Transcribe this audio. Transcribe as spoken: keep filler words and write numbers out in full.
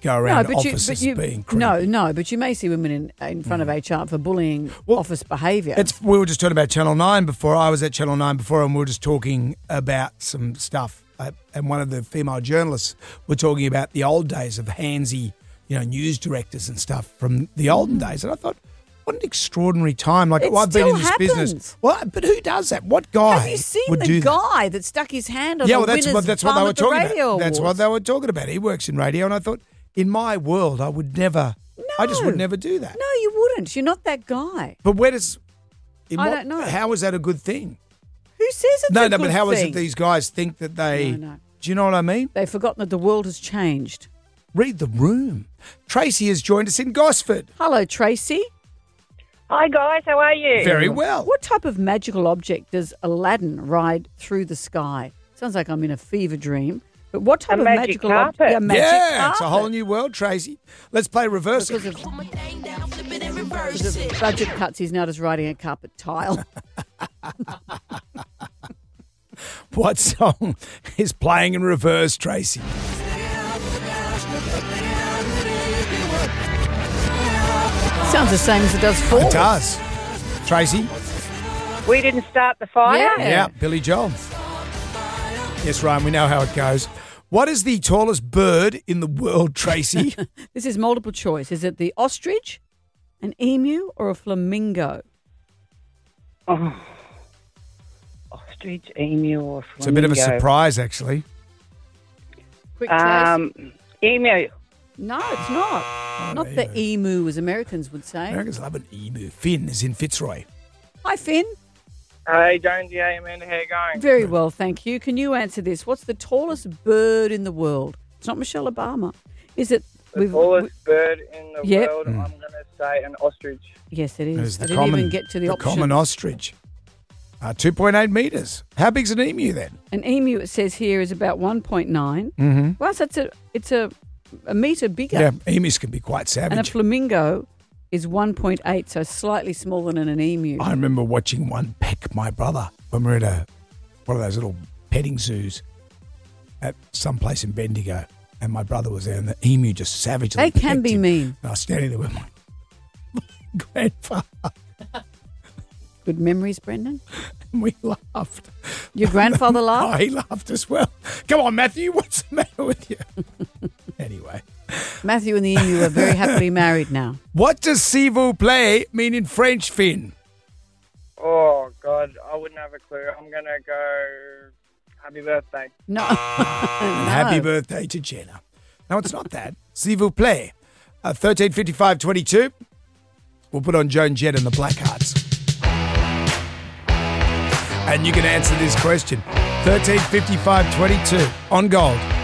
go around but you, offices but you, being creepy. No, no, but you may see women in, in front of H R for bullying Well, office behaviour. It's we were just talking about Channel nine before. I was at Channel nine before, and we were just talking about some stuff. Uh, and one of the female journalists were talking about the old days of handsy, you know, news directors and stuff from the olden days. And I thought, what an extraordinary time! Like It well, I've been in still this happens. business. Well, but who does that? What guy Have you seen would the do that? guy that stuck his hand on Yeah, the well, that's winner's what that's what bum they were at the talking radio about. That's what awards? they were talking about. He works in radio, and I thought, in my world, I would never. I just No. would never do that. No, you wouldn't. You're not that guy. But where does? In I what- don't know. How is that a good thing? Who says it's No, a no, good but how is thing? it these guys think that they? No, no. Do you know what I mean? They've forgotten that the world has changed. Read the room. Tracy has joined us in Gosford. Hello, Tracy. Hi guys, how are you? Very well. What type of magical object does Aladdin ride through the sky? Sounds like I'm in a fever dream. But what type A of magic magical carpet. object? Yeah, magic Yeah, carpet. it's a whole new world, Tracy. Let's play reverse. Because of, because of budget cuts, he's now just riding a carpet tile. What song is playing in reverse, Tracy? Sounds the same as it does forward. It does. Tracy? We didn't start the fire. Yeah. Yeah, Billy Joel. Yes, Ryan, we know how it goes. What is the tallest bird in the world, Tracy? This is multiple choice. Is it the ostrich, an emu, or a flamingo? Oh. Ostrich, emu, or flamingo. It's a bit of a surprise, actually. Quick choice. Um, emu. No, it's not. not emu. the emu, as Americans would say. Americans love an emu. Finn is in Fitzroy. Hi, Finn. Hey, Jonesy, hey, Amanda, how you going? Very well, thank you. Can you answer this? What's the tallest bird in the world? It's not Michelle Obama. Is it? The we've- tallest bird in the Yep. world, I'm going to say an ostrich. we- yes, it It is. was I the didn't common, even get to the, the option. common ostrich. Uh, two point eight metres. How big's an emu then? An emu, it says here, is about one point nine. Mm-hmm. Well, so it's a it's a a metre bigger. Yeah, emus can be quite And a savage. flamingo is one point eight, so slightly smaller than an emu. I remember watching one peck my brother when we were at a, one of those little petting zoos at some place in Bendigo, and my brother was there, and the emu just savagely They can pecked be him. mean. And I was standing there with my, my grandfather, Good memories, Brendan. and we laughed. Your grandfather Oh, laughed? he laughed as well. Come on, Matthew, what's the matter with you? Anyway. Matthew and the emu are very happily married now. What does s'il vous plaît mean in French, Finn? Oh, God, I wouldn't have a clue. I'm going to go happy birthday. No. And happy birthday to Jenna. No, it's not that. S'il vous plaît. Uh, thirteen fifty-five twenty-two. We'll put on Joan Jett and the Blackhearts. And you can answer this question. thirteen fifty-five twenty-two on Gold.